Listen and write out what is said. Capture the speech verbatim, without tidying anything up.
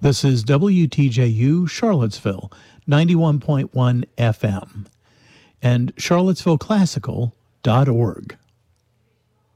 This is W T J U Charlottesville, ninety-one point one F M, and charlottesville classical dot org.